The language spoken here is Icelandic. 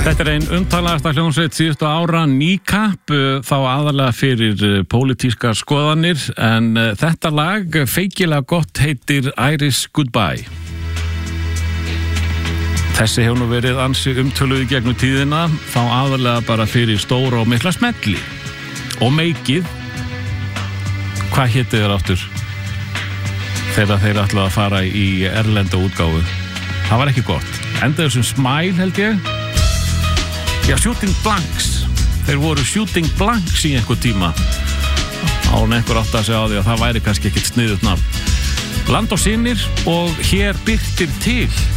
Þetta ein umtalaðasta hljómsveit síðustu ára, Nýkapp, þá aðalega fyrir pólitískar skoðanir, en þetta lag feikilega gott heitir Irish Goodbye. Þessi hefur nú verið ansi umtöluð í gegnum tíðina, þá aðalega bara fyrir stóra og mikla smelli. Og meikið, hvað hétu þér áttur? Þegar þeir ætlaðu að fara í erlenda útgáfu. Það var ekki gott. Endaði þessum Smile held ég. Já, Shooting Blanks. Þeir voru Shooting Blanks í einhver tíma. Án einhver átti að segja á því að það væri kannski ekkert sniðugt nafn. Land og synir og hér birtir til.